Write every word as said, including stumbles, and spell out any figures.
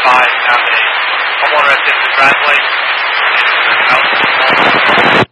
five, have a homeowner at the driveway, and the house.